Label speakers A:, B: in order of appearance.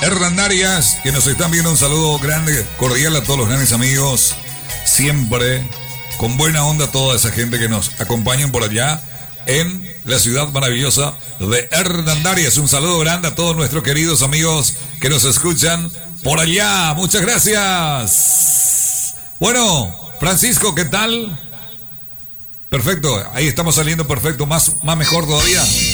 A: Hernandarias, que nos están viendo, un saludo grande, cordial a todos los grandes amigos. Siempre con buena onda a toda esa gente que nos acompañan por allá en la ciudad maravillosa de Hernandarias. Un saludo grande a todos nuestros queridos amigos que nos escuchan por allá. Muchas gracias. Bueno, Francisco, ¿qué tal? Perfecto, ahí estamos saliendo perfecto, más mejor todavía.